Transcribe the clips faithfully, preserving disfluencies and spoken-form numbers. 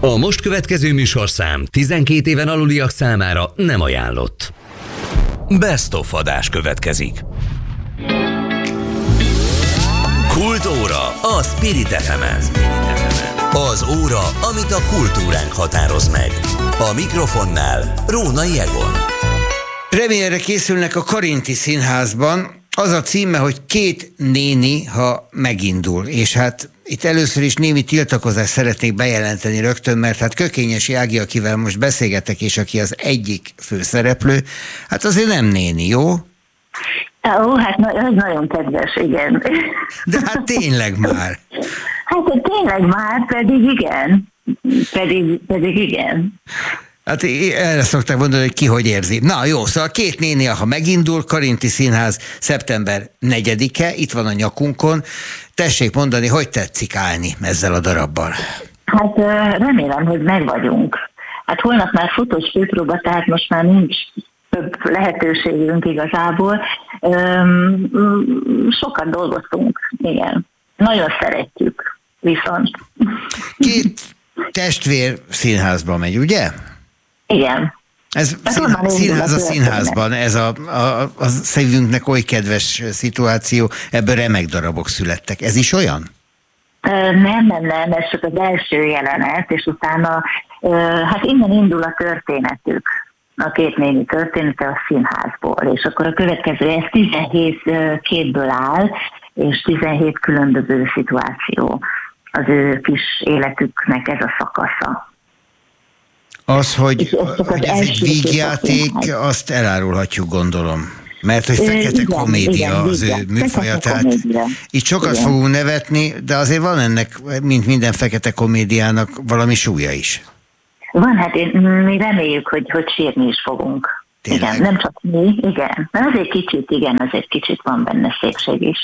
A most következő műsorszám tizenkét éven aluliak számára nem ajánlott. Best of adás következik. Kultóra a Spirit ef emen. Az óra, amit a kultúránk határoz meg. A mikrofonnál Rónai Egon. Premierre készülnek a Karinti Színházban. Az a címe, hogy Két néni, ha megindul. És hát itt először is némi tiltakozást szeretnék bejelenteni rögtön, mert hát Kökényesi Ági, akivel most beszélgetek, és aki az egyik főszereplő, hát azért nem néni, jó? Ó, hát na- nagyon kedves, igen. De hát tényleg már. Hát tényleg már, pedig igen. Pedig, pedig igen. Hát erre szokták mondani, hogy ki hogy érzi. Na jó, szóval Két néni, ha megindul, Karinti Színház, szeptember negyedike, itt van a nyakunkon. Tessék mondani, hogy tetszik állni ezzel a darabbal? Hát remélem, hogy meg vagyunk. Hát holnap már futós főpróba, tehát most már nincs több lehetőségünk igazából. Sokat dolgoztunk, igen. Nagyon szeretjük, viszont. Két testvér színházba megy, ugye? Igen. Ez színház, színház a színházban, ez a, a, a szívünknek oly kedves szituáció, ebből remek darabok születtek. Ez is olyan? Nem, nem, nem, ez csak az első jelenet, és utána, hát innen indul a történetük, a Két néni története a színházból, és akkor a következő, ez tizenhét képből áll, és tizenhét különböző szituáció az ő kis életüknek ez a szakasza. Az, hogy, hogy ez egy vígjáték, azt elárulhatjuk, gondolom. Mert hogy fekete igen, komédia igen, az igen, ő műfaja, tehát komédia. Itt sokat igen. fogunk nevetni, de azért van ennek, mint minden fekete komédiának, valami súlya is. Van, hát én, mi reméljük, hogy, hogy sírni is fogunk. Tényleg? Igen, nem csak mi, igen. De azért kicsit, igen, azért kicsit van benne szépség is.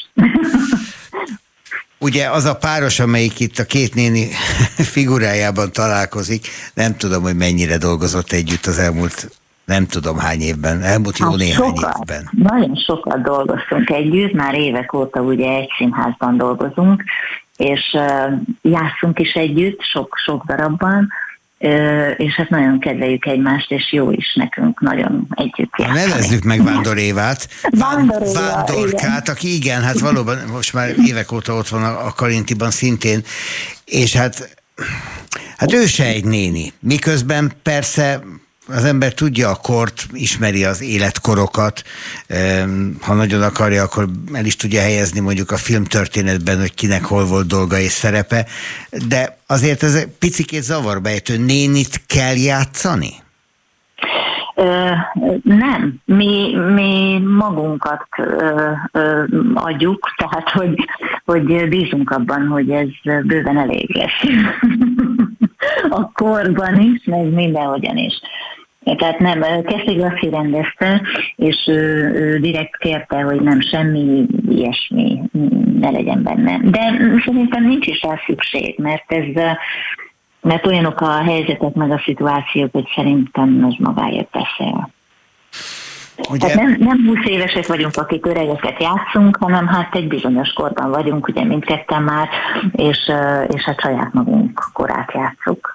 Ugye az a páros, amelyik itt a Két néni figurájában találkozik, nem tudom, hogy mennyire dolgozott együtt az elmúlt, nem tudom hány évben, elmúlt jó hát néhány sokat, évben. Nagyon sokat dolgoztunk együtt, már évek óta ugye egy színházban dolgozunk, és uh, játszunk is együtt, sok-sok darabban, uh, és hát nagyon kedveljük egymást, és jó is nekünk nagyon együtt játszani. Nevezzük meg Vándor Évát, Vándor Éva, Vándorkát, igen. aki igen, hát valóban most már évek óta ott van a, a Karintiban szintén, és hát, hát ő se egy néni, miközben persze az ember tudja a kort, ismeri az életkorokat, ha nagyon akarja, akkor el is tudja helyezni mondjuk a filmtörténetben, hogy kinek hol volt dolga és szerepe, de azért ez egy picikét zavarba ejtő, nénit kell játszani? Ö, nem, mi, mi magunkat ö, ö, adjuk, tehát hogy, hogy bízunk abban, hogy ez bőven elég lesz. A korban is, meg mindenhogyan is. Tehát nem, Keszthely Laci rendezte, és ő, ő direkt kérte, hogy nem semmi ilyesmi ne legyen benne. De szerintem nincs is rá szükség, mert ez, mert olyanok a helyzetek meg a szituációk, hogy szerintem az magáért beszél. Tehát nem, nem húsz évesek vagyunk, akik öregeket játszunk, hanem hát egy bizonyos korban vagyunk, ugye mindketten már, és, és hát saját magunk korát játszuk.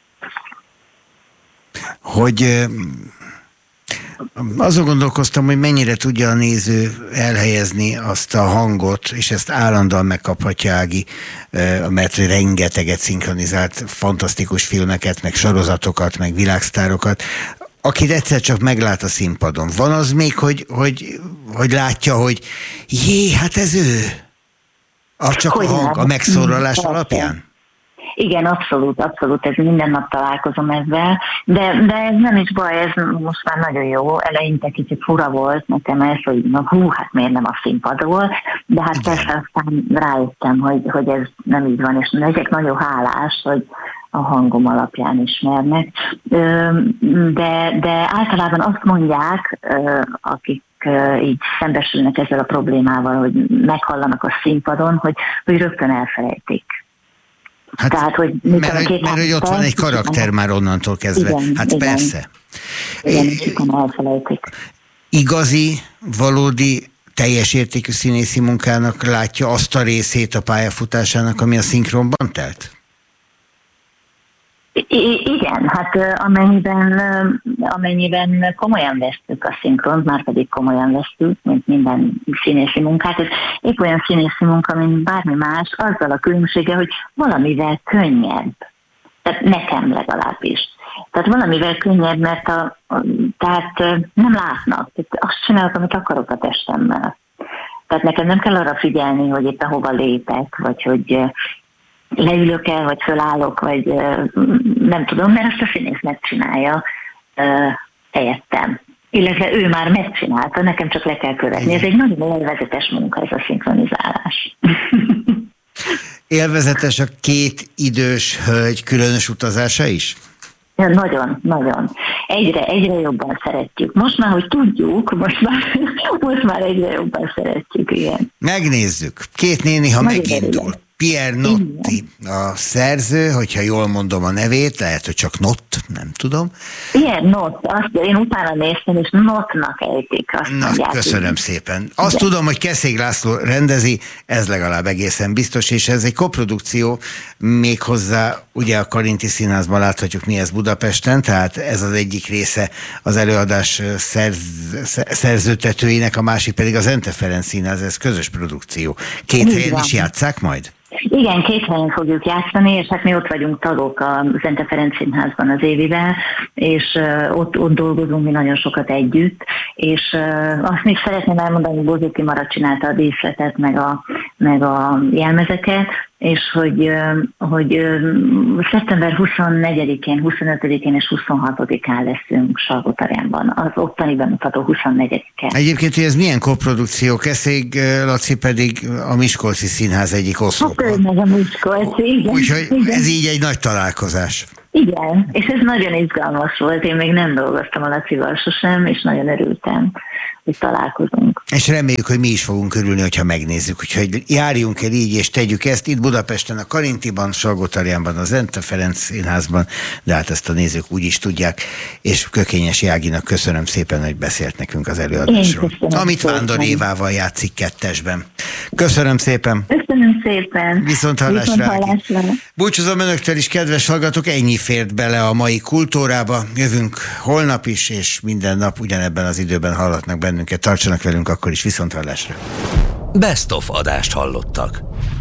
Hogy azon gondolkoztam, hogy mennyire tudja a néző elhelyezni azt a hangot, és ezt állandóan megkaphatja Ági, mert rengeteget szinkronizált fantasztikus filmeket, meg sorozatokat, meg világsztárokat, akit egyszer csak meglát a színpadon. Van az még, hogy, hogy, hogy látja, hogy jé, hát ez ő? A csak hogy a hang, a megszólalás alapján? Igen, abszolút, abszolút, ez minden nap találkozom ezzel, de, de ez nem is baj, ez most már nagyon jó, eleinte kicsit fura volt nekem ez, hogy na, hú, hát miért nem a színpadról, de hát igen. Persze aztán rájöttem, hogy, hogy ez nem így van, és ezek nagyon hálás, hogy a hangom alapján ismernek, de, de általában azt mondják, akik így szembesülnek ezzel a problémával, hogy meghallanak a színpadon, hogy, hogy rögtön elfelejtik. Hát, Tehát, hogy mert, hogy, mert hogy ott van egy karakter igen, már onnantól kezdve. Igen, hát igen, persze. Igen, igen, elfelejtik. Igazi, valódi, teljes értékű színészi munkának látja azt a részét a pályafutásának, ami a szinkronban telt? I- igen, hát amennyiben, amennyiben komolyan vesztük a szinkront, már pedig komolyan vesztük, mint minden színészi munkát, ez épp olyan színészi munka, mint bármi más, azzal a különbsége, hogy valamivel könnyebb. Tehát nekem legalábbis. Tehát valamivel könnyebb, mert a, a, tehát nem látnak. Tehát azt csinálok, amit akarok a testemmel. Tehát nekem nem kell arra figyelni, hogy éppen hova lépek, vagy hogy leülök el, vagy fölállok, vagy nem tudom, mert azt a színész megcsinálja helyettem. Illetve ő már megcsinálta, nekem csak le kell követni. Ez egy nagyon élvezetes munka, ez a szinkronizálás. Élvezetes a két idős hölgy különös utazása is? Ja, nagyon, nagyon. Egyre, egyre jobban szeretjük. Most már, hogy tudjuk, most már, most már egyre jobban szeretjük, igen. Megnézzük. Két néni, ha Nagyon megindul. örülök. Pierre Notti a szerző, hogyha jól mondom a nevét, lehet, hogy csak Nott, nem tudom. Pierre Nott, azt én utána néztem, és Nottnak ejtik. Azt Na, mondják, köszönöm így. szépen. Azt Igen. tudom, hogy Keszég László rendezi, ez legalább egészen biztos, és ez egy koprodukció, méghozzá ugye a Karinti Színházban láthatjuk, mi ez Budapesten, tehát ez az egyik része az előadás szerz, szerzőtetőinek, a másik pedig az Ente Ferenc Színház, ez közös produkció. Két Így helyen van. is játsszák majd? Igen, két helyen fogjuk játszani, és hát mi ott vagyunk tagok az Ente Ferenc Színházban az Évivel, és uh, ott, ott dolgozunk mi nagyon sokat együtt, és uh, azt még szeretném elmondani, hogy Bozuki Mara csinálta a díszletet, meg a, meg a jelmezeket, és hogy, uh, hogy uh, szeptember huszonnegyedikén, huszonötödikén és huszonhatodikán leszünk Salgótarjánban, az ottani bemutató huszonnegyedikén. Egyébként, hogy ez milyen koprodukció? Keszég Laci pedig a Miskolci Színház egyik oszlopa. Hát ő meg a Miskolci, igen. Úgyhogy Igen. ez így egy nagy találkozás. Igen, és ez nagyon izgalmas volt, én még nem dolgoztam a Lacival sosem, és nagyon örültem, hogy találkozunk. És reméljük, hogy mi is fogunk örülni, hogyha megnézzük. Úgyhogy járjunk el így, és tegyük ezt itt Budapesten, a Karintiban, Salgótarjánban, az Ente Ferenc Színházban, de hát ezt a nézők úgy is tudják, és Kökényes Jáginak köszönöm szépen, hogy beszélt nekünk az előadásról. Amit Vándor Évával játszik kettesben. Köszönöm szépen! Köszönöm szépen! Viszont hallásra! Viszont hallásra. Búcsúzom önöktől is, kedves hallgatók, ennyi fért bele a mai Kultúrába. Jövünk holnap is, és minden nap ugyanebben az időben hallhatnak bennünket. Tartsanak velünk akkor is, viszont hallásra! Best of adást hallottak.